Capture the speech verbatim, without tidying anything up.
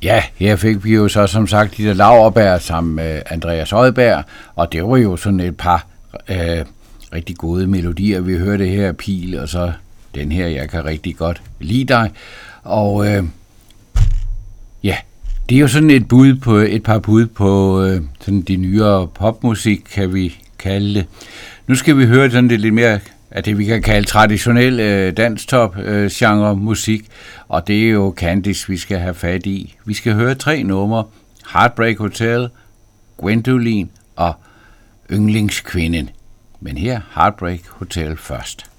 Ja, her fik vi jo så som sagt de der Lauerberg sammen med Andreas Odberg, og det var jo sådan et par øh, rigtig gode melodier. Vi hørte her Pil, og så den her, jeg kan rigtig godt lide dig. Og øh, ja, det er jo sådan et bud på et par bud på øh, sådan de nyere popmusik, kan vi kalde det. Nu skal vi høre sådan det lidt mere af det, vi kan kalde traditionel øh, danstop-genre øh, musik, og det er jo Candice, vi skal have fat i. Vi skal høre tre numre: Heartbreak Hotel, Gwendoline og Yndlingskvinden. Men her Heartbreak Hotel først.